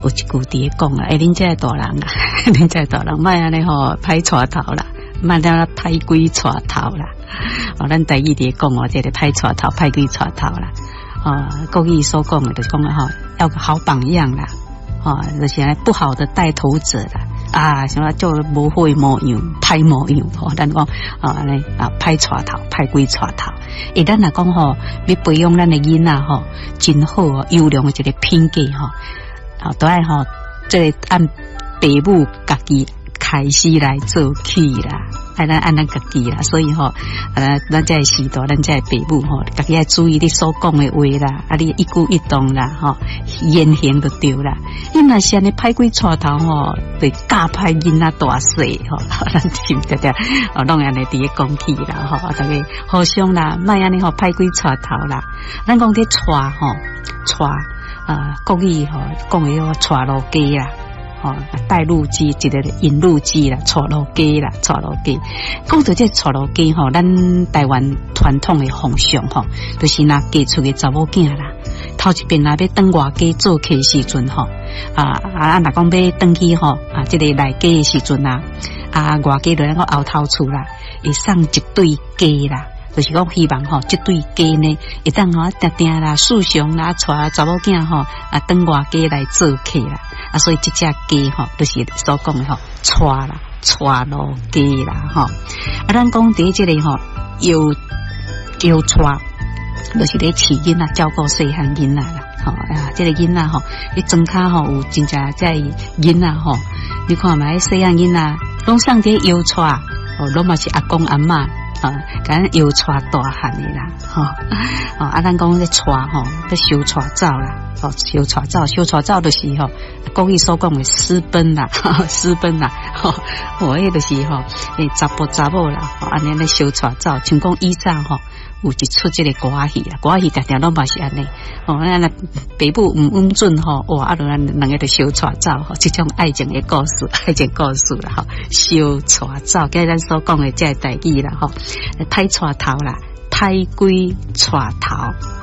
有一句伫咧讲啦，恁这大人啦，恁这大人莫安尼吼歹带头啦，莫当歹鬼带头啦。咱台语伫咧讲哦，这个歹带头、歹鬼带头啦。国语所讲的就是讲吼，要个好榜样啦。就是不好的带头者啦。什么叫无好模样、歹模样？咱讲安尼歹带头、歹鬼带头。咱若讲吼，要培养咱的囡仔吼，真好优良的一个品格吼，都爱吼，这按父母家己开始来做起啦，咱按咱家己啦，所以吼，咱这时代，咱这父母吼，家己要注意你所讲的话啦，你一举一动啦，吼，言行就对啦。你若是安尼歹鬼带头吼，对教歹囡仔大细吼，咱听得着，拢安尼伫咧讲起啦，吼，大家互相啦，莫安尼吼歹鬼带头啦。咱讲这带吼，国语吼讲的带路鸡啦。带路鸡一个引路鸡啦，带路鸡啦，带路鸡。讲到这带路鸡吼，咱台湾传统的风尚吼，就是拿嫁出的查某囝啦，头一遍若要登外家做客时阵吼，若讲要登去吼，这个内家的时阵外家就咱个后头厝啦，会送一对鸡啦。就是讲希望吼，这对鸡呢，会当吼定定啦、树上啦，带查某囝吼登外家来做客啦。所以这只鸡吼，就是所讲的吼，带啦，带路鸡啦吼。咱讲第一这个吼，要带，就是咧饲囡仔，照顾细汉囡仔啦。这个囡仔吼，你庄脚吼有真正在囡仔吼，你看嘛，细汉囡仔拢送伫腰带，拢嘛是阿公阿嬷。咱腰带大汉的啦，咱讲咧带吼，要收带走啦，收带走，收带走就是吼，国语所讲的私奔啦，私奔啦，迄就是吼，查某啦，安尼咧收带走，像讲以前吼。有一出这个歌仔戏啦，歌仔戏常常拢嘛是安尼，咱爸母唔稳准吼，哇，咱两个就相带走吼，这种爱情的故事，爱情故事啦吼，相带走，跟咱所讲的这台语啦吼，歹带头啦，歹鬼带头。